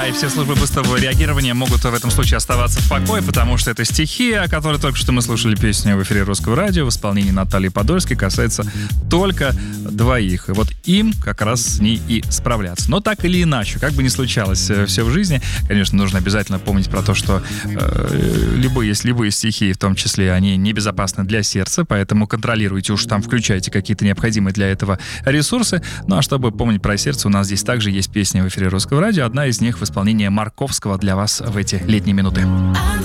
Да, и все службы быстрого реагирования могут в этом случае оставаться в покое, потому что эта стихия, о которой только что мы слушали песню в эфире Русского радио в исполнении Натальи Подольской, касается только двоих. И вот им как раз с ней и справляться. Но так или иначе, как бы ни случалось все в жизни, конечно, нужно обязательно помнить про то, что любые стихии, в том числе, они небезопасны для сердца, поэтому контролируйте уж там, включайте какие-то необходимые для этого ресурсы. Ну а чтобы помнить про сердце, у нас здесь также есть песни в эфире Русского радио. Одна из них в исполнении Марковского для вас в эти летние минуты.